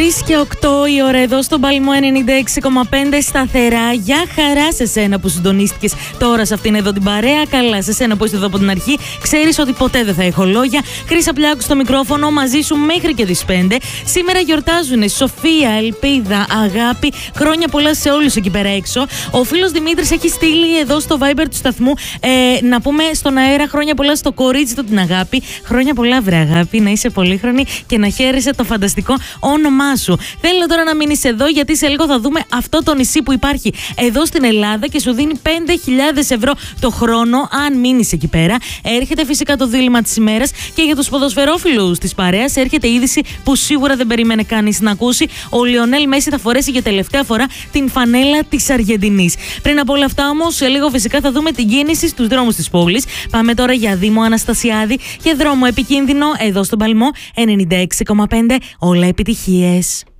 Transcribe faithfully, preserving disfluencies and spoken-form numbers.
τρεις και οκτώ η ώρα εδώ στον Παλμό ενενήντα έξι κόμμα πέντε σταθερά. Γεια χαρά σε σένα που συντονίστηκες τώρα σε αυτήν εδώ την παρέα. Καλά σε σένα που είσαι εδώ από την αρχή. Ξέρεις ότι ποτέ δεν θα έχω λόγια. Χρύσα Πλιάκου στο μικρόφωνο μαζί σου μέχρι και τις πέντε. Σήμερα γιορτάζουν Σοφία, Ελπίδα, Αγάπη. Χρόνια πολλά σε όλους εκεί πέρα έξω. Ο φίλος Δημήτρης έχει στείλει εδώ στο Viber του σταθμού ε, να πούμε στον αέρα χρόνια πολλά στο κορίτσι του την Αγάπη. Χρόνια πολλά, βρε Αγάπη, να είσαι πολύχρονη και να χαίρεσαι το φανταστικό όνομά σου. Θέλω τώρα να μείνεις εδώ, γιατί σε λίγο θα δούμε αυτό το νησί που υπάρχει εδώ στην Ελλάδα και σου δίνει πέντε χιλιάδες ευρώ το χρόνο αν μείνεις εκεί πέρα. Έρχεται φυσικά το δίλημμα της ημέρας και για τους ποδοσφαιρόφιλους της παρέας έρχεται είδηση που σίγουρα δεν περίμενε κανείς να ακούσει. Ο Λιονέλ Μέση θα φορέσει για τελευταία φορά την φανέλα της Αργεντινής. Πριν από όλα αυτά όμως, σε λίγο φυσικά θα δούμε την κίνηση στους δρόμους της πόλης. Πάμε τώρα για Δήμο Αναστασιάδη και δρόμο επικίνδυνο εδώ στον Παλμό ενενήντα έξι κόμμα πέντε. Όλα επιτυχίες.